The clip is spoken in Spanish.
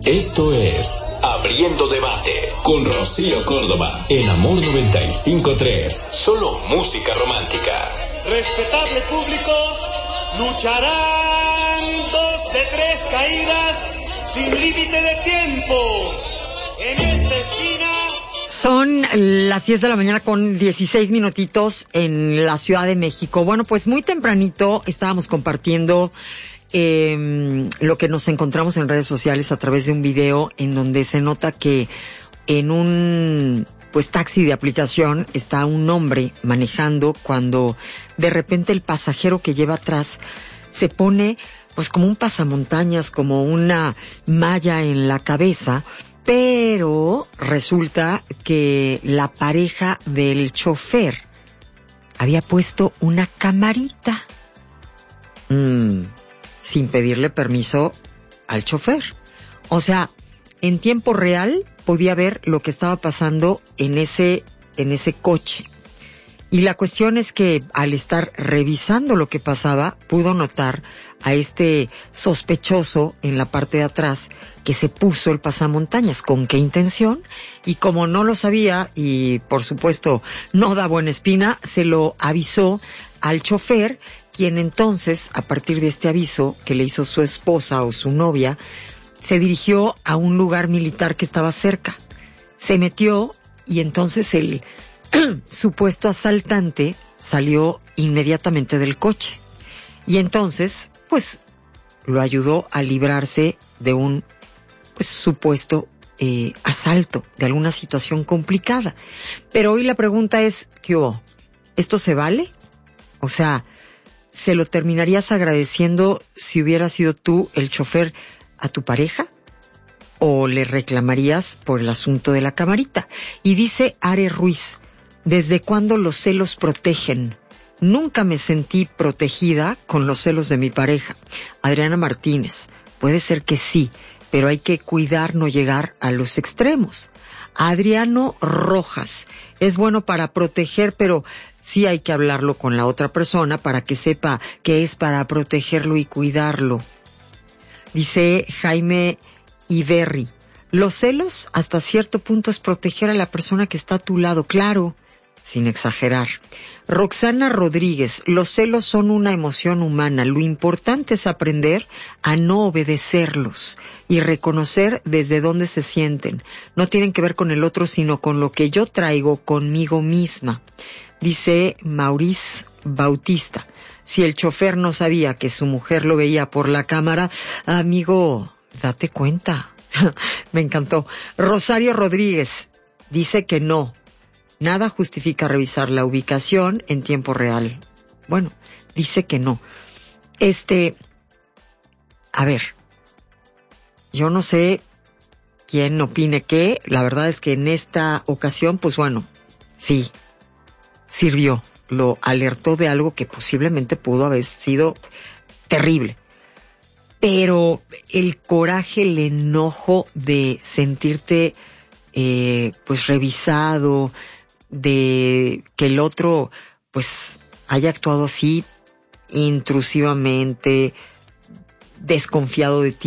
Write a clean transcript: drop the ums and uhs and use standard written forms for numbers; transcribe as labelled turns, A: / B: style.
A: Esto es Abriendo Debate con Rocío Córdoba en Amor 95.3. Solo música romántica.
B: Respetable público, lucharán 2 de 3 caídas sin límite de tiempo. En esta esquina...
C: Son las 10 de la mañana con 16 minutitos en la Ciudad de México. Bueno, pues muy tempranito estábamos compartiendo lo que nos encontramos en redes sociales a través de un video en donde se nota que en un taxi de aplicación está un hombre manejando cuando de repente el pasajero que lleva atrás se pone como un pasamontañas, como una malla en la cabeza. Pero resulta que la pareja del chofer había puesto una camarita sin pedirle permiso al chofer. O sea, en tiempo real podía ver lo que estaba pasando en ese coche. Y la cuestión es que al estar revisando lo que pasaba, pudo notar a este sospechoso en la parte de atrás que se puso el pasamontañas. ¿Con qué intención? Y como no lo sabía y por supuesto no da buena espina, se lo avisó al chofer, quien entonces, a partir de este aviso que le hizo su esposa o su novia, se dirigió a un lugar militar que estaba cerca. Se metió y entonces el supuesto asaltante salió inmediatamente del coche. Y entonces, lo ayudó a librarse de un supuesto asalto, de alguna situación complicada. Pero hoy la pregunta es, ¿qué hubo? ¿Esto se vale? O sea, ¿se lo terminarías agradeciendo si hubiera sido tú el chofer a tu pareja? ¿O le reclamarías por el asunto de la camarita? Y dice Are Ruiz, ¿desde cuándo los celos protegen? Nunca me sentí protegida con los celos de mi pareja. Adriana Martínez, puede ser que sí, pero hay que cuidar no llegar a los extremos. Adriano Rojas, es bueno para proteger, pero sí hay que hablarlo con la otra persona para que sepa que es para protegerlo y cuidarlo. Dice Jaime Iberri, los celos hasta cierto punto es proteger a la persona que está a tu lado, claro, sin exagerar. Roxana Rodríguez, los celos son una emoción humana. Lo importante es aprender a no obedecerlos y reconocer desde dónde se sienten. No tienen que ver con el otro, sino con lo que yo traigo conmigo misma. Dice Maurice Bautista, si el chofer no sabía que su mujer lo veía por la cámara, amigo, date cuenta. Me encantó. Rosario Rodríguez dice que no. Nada justifica revisar la ubicación en tiempo real. Bueno, dice que no. A ver, yo no sé quién opine qué. La verdad es que en esta ocasión, sí, sirvió. Lo alertó de algo que posiblemente pudo haber sido terrible. Pero el coraje, el enojo de sentirte, revisado, de que el otro haya actuado así intrusivamente, desconfiado de ti.